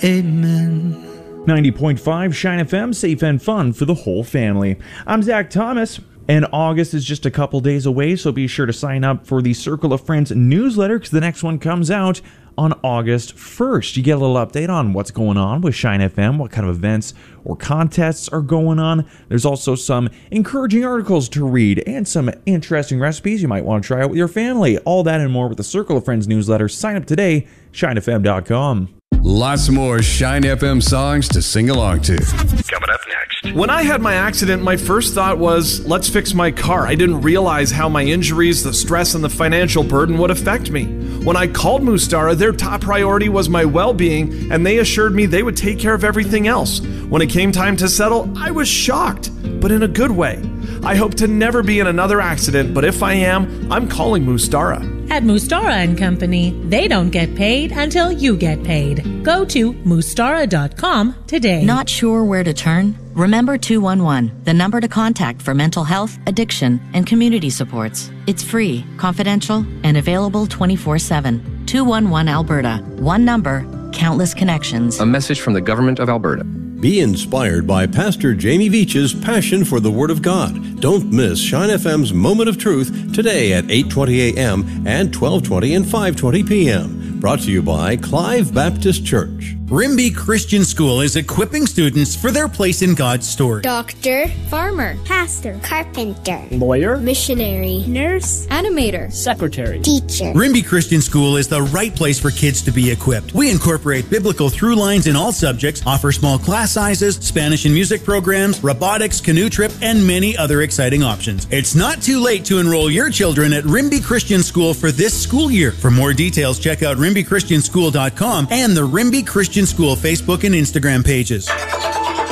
Amen. 90.5 Shine FM, safe and fun for the whole family. I'm Zach Thomas, and August is just a couple days away, so be sure to sign up for the Circle of Friends newsletter, because the next one comes out on August 1st. You get a little update on what's going on with Shine FM, what kind of events or contests are going on. There's also some encouraging articles to read and some interesting recipes you might want to try out with your family. All that and more with the Circle of Friends newsletter. Sign up today, shinefm.com. Lots more Shine FM songs to sing along to. Coming up next. When I had my accident, my first thought was, let's fix my car. I didn't realize how my injuries, the stress, and the financial burden would affect me. When I called Mustara, their top priority was my well-being, and they assured me they would take care of everything else. When it came time to settle, I was shocked, but in a good way. I hope to never be in another accident, but if I am, I'm calling Mustara. At Mustara & Company, they don't get paid until you get paid. Go to Mustara.com today. Not sure where to turn? Remember 211, the number to contact for mental health, addiction, and community supports. It's free, confidential, and available 24/7. 211 Alberta. One number, countless connections. A message from the Government of Alberta. Be inspired by Pastor Jamie Veach's passion for the Word of God. Don't miss Shine FM's Moment of Truth today at 8:20 a.m. and 12:20 and 5:20 p.m. Brought to you by Clive Baptist Church. Rimbey Christian School is equipping students for their place in God's story. Doctor, farmer, pastor, carpenter, lawyer, missionary, nurse, animator, secretary, teacher. Rimbey Christian School is the right place for kids to be equipped. We incorporate biblical through lines in all subjects, offer small class sizes, Spanish and music programs, robotics, canoe trip, and many other exciting options. It's not too late to enroll your children at Rimbey Christian School for this school year. For more details, check out rimbeychristianschool.com and the Rimbey Christian School Facebook and Instagram pages.